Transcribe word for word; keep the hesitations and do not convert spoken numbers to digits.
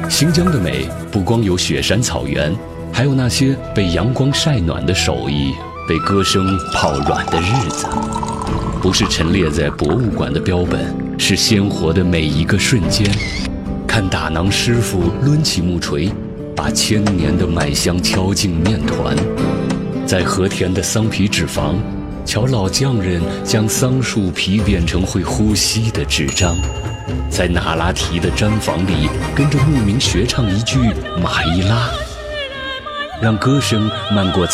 新疆的美不光有雪山草原，还有那些被阳光晒暖的手艺，被歌声泡软的日子。不是陈列在博物馆的标本，是鲜活的每一个瞬间。看打馕师傅抡起木锤，把千年的麦香敲进面团。在和田的桑皮纸坊，瞧老匠人将桑树皮变成会呼吸的纸张。在那拉提的毡房里，跟着牧民学唱一句玛依拉，让歌声漫过